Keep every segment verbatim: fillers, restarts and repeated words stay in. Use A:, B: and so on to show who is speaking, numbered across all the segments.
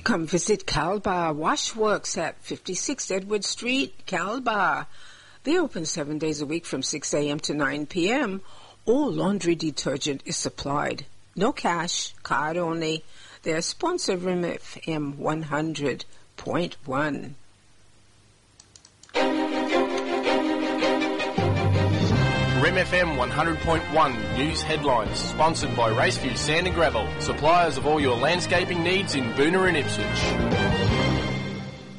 A: Come visit Calbar Washworks at fifty-six Edward Street, Calbar. They open seven days a week from six a.m. to nine p.m. All laundry detergent is supplied. No cash, card only. Their sponsor, R I M F M one hundred point one.
B: R I M F M one hundred point one News Headlines, sponsored by Raceview Sand and Gravel, suppliers of all your landscaping needs in Boonah and Ipswich.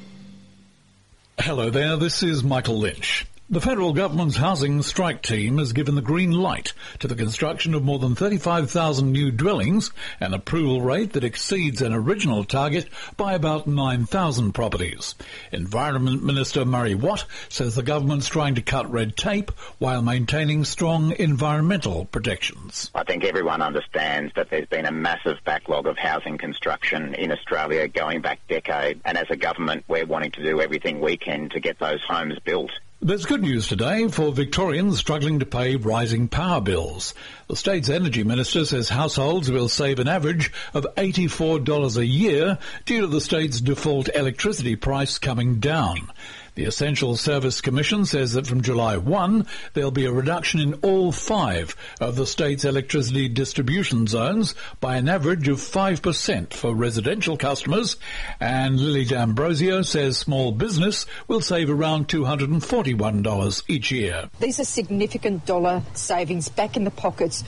C: Hello there, this is Michael Lynch. The federal government's housing strike team has given the green light to the construction of more than thirty-five thousand new dwellings, an approval rate that exceeds an original target by about nine thousand properties. Environment Minister Murray Watt says the government's trying to cut red tape while maintaining strong environmental protections.
D: I think everyone understands that there's been a massive backlog of housing construction in Australia going back decades, and as a government we're wanting to do everything we can to get those homes built.
C: There's good news today for Victorians struggling to pay rising power bills. The state's energy minister says households will save an average of eighty-four dollars a year due to the state's default electricity price coming down. The Essential Service Commission says that from July first, there'll be a reduction in all five of the state's electricity distribution zones by an average of five percent for residential customers, and Lily D'Ambrosio says small business will save around two hundred forty-one dollars each year.
E: These are significant dollar savings back in the pockets